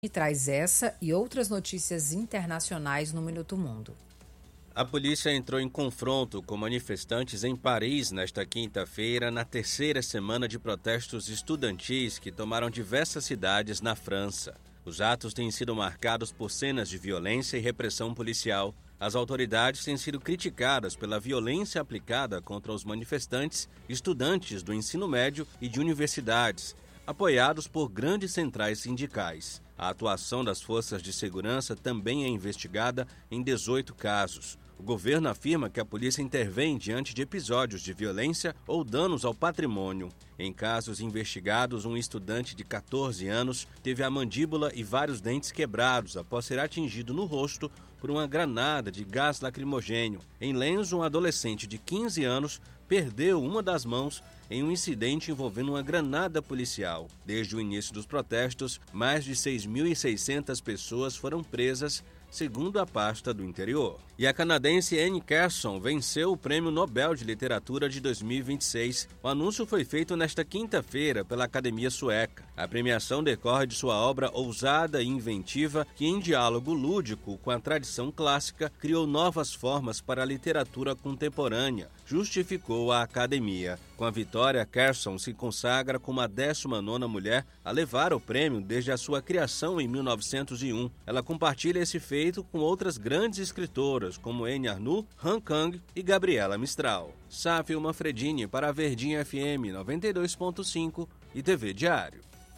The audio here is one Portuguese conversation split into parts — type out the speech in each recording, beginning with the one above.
E traz essa e outras notícias internacionais no Minuto Mundo. A polícia entrou em confronto com manifestantes em Paris nesta quinta-feira, na terceira semana de protestos estudantis que tomaram diversas cidades na França. Os atos têm sido marcados por cenas de violência e repressão policial. As autoridades têm sido criticadas pela violência aplicada contra os manifestantes, estudantes do ensino médio e de universidades, apoiados por grandes centrais sindicais. A atuação das forças de segurança também é investigada em 18 casos. O governo afirma que a polícia intervém diante de episódios de violência ou danos ao patrimônio. Em casos investigados, um estudante de 14 anos teve a mandíbula e vários dentes quebrados após ser atingido no rosto por uma granada de gás lacrimogêneo. Em Lens, um adolescente de 15 anos perdeu uma das mãos em um incidente envolvendo uma granada policial. Desde o início dos protestos, mais de 6.600 pessoas foram presas, segundo a pasta do interior. E a canadense Anne Carson venceu o Prêmio Nobel de Literatura de 2026. O anúncio foi feito nesta quinta-feira pela Academia Sueca. A premiação decorre de sua obra ousada e inventiva, que em diálogo lúdico com a tradição clássica, criou novas formas para a literatura contemporânea, justificou a Academia. Com a vitória, Carson se consagra como a 19ª mulher a levar o prêmio desde a sua criação em 1901. Ela compartilha esse feito com outras grandes escritoras, como Anne Arnoux, Han Kang e Gabriela Mistral. Sáfio Manfredini para a Verdinha FM 92.5 e TV Diário.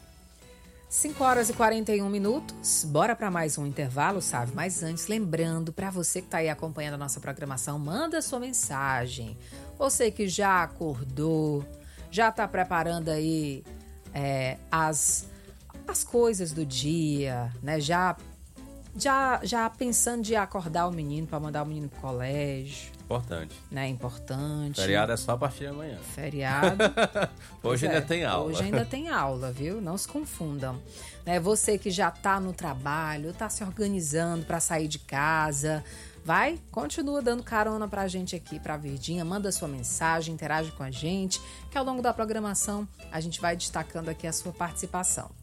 5h41. Bora para mais um intervalo, sabe? Mas antes, lembrando, para você que está aí acompanhando a nossa programação, manda sua mensagem. Você que já acordou, já está preparando aí as coisas do dia, né? Já pensando de acordar o menino para mandar o menino pro colégio. Importante. Né? Importante. Feriado é só a partir de amanhã. Feriado. Hoje ainda tem aula. Hoje ainda tem aula, viu? Não se confundam. Né? Você que já tá no trabalho, tá se organizando para sair de casa, continua dando carona pra gente aqui, pra Verdinha, manda sua mensagem, interage com a gente, que ao longo da programação a gente vai destacando aqui a sua participação.